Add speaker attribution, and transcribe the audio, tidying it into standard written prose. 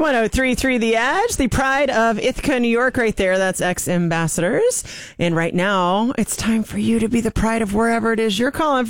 Speaker 1: 103.3 The Edge, the pride of Ithaca, New York, right there. That's ex-ambassadors. And right now, it's time for you to be the pride of wherever it is you're calling